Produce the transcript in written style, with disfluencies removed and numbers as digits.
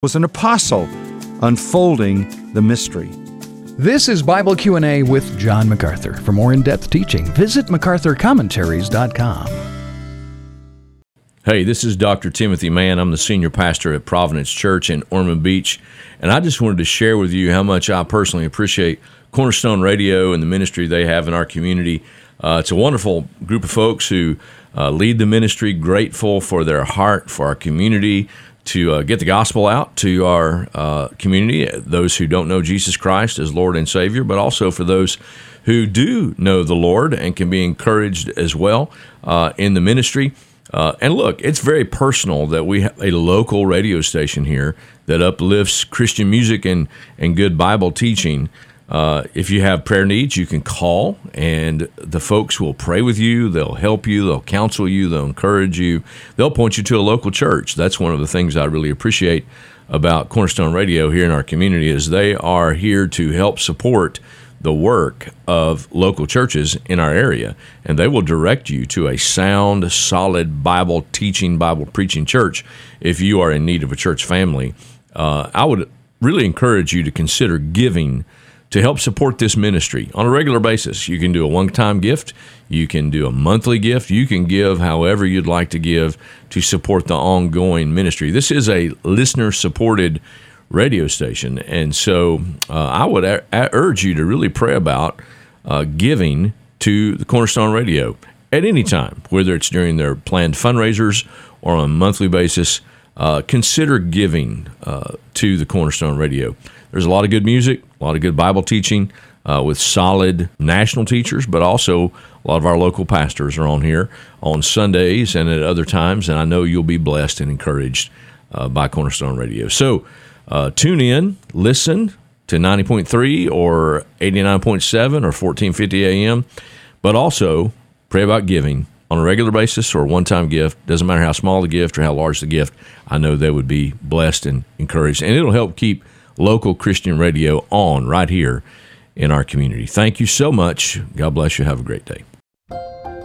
was an apostle unfolding the mystery. This is Bible Q&A with John MacArthur. For more in-depth teaching, visit MacArthurCommentaries.com. Hey, this is Dr. Timothy Mann. I'm the senior pastor at Providence Church in Ormond Beach, and I just wanted to share with you how much I personally appreciate Cornerstone Radio and the ministry they have in our community. It's a wonderful group of folks who lead the ministry, grateful for their heart for our community, to get the gospel out to our community, those who don't know Jesus Christ as Lord and Savior, but also for those who do know the Lord and can be encouraged as well in the ministry. And look, it's very personal that we have a local radio station here that uplifts Christian music and good Bible teaching. If you have prayer needs, you can call, and the folks will pray with you. They'll help you. They'll counsel you. They'll encourage you. They'll point you to a local church. That's one of the things I really appreciate about Cornerstone Radio here in our community is they are here to help support the work of local churches in our area, and they will direct you to a sound, solid Bible teaching, Bible preaching church if you are in need of a church family. I would really encourage you to consider giving to help support this ministry on a regular basis. You can do a one-time gift, you can do a monthly gift, you can give however you'd like to give to support the ongoing ministry. This is a listener-supported radio station, and so I would urge you to really pray about giving to the Cornerstone Radio at any time, whether it's during their planned fundraisers or on a monthly basis. Consider giving to the Cornerstone Radio. There's a lot of good music, a lot of good Bible teaching with solid national teachers, but also a lot of our local pastors are on here on Sundays and at other times, and I know you'll be blessed and encouraged by Cornerstone Radio. So tune in, listen to 90.3 or 89.7 or 1450 AM, but also pray about giving on a regular basis or a one-time gift. Doesn't matter how small the gift or how large the gift. I know they would be blessed and encouraged, and it'll help keep local Christian radio on right here in our community. Thank you so much. God bless you. Have a great day.